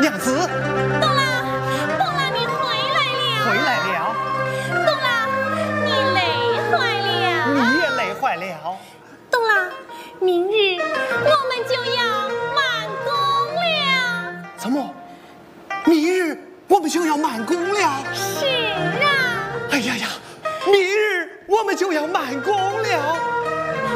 娘子。 冬郎，冬郎，你回来了。 回来了。 冬郎，你累坏了。 你也累坏了。 冬郎，明日我们就要满宫了。 怎么？明日我们就要满宫了？ 是啊。 哎呀呀，明日我们就要满宫了。